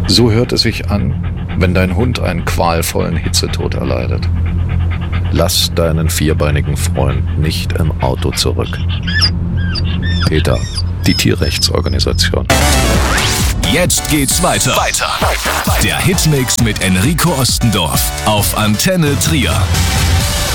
So hört es sich an, wenn dein Hund einen qualvollen Hitzetod erleidet. Lass deinen vierbeinigen Freund nicht im Auto zurück. PETA, die Tierrechtsorganisation. Jetzt geht's weiter. Der Hitmix mit Enrico Ostendorf auf Antenne Trier.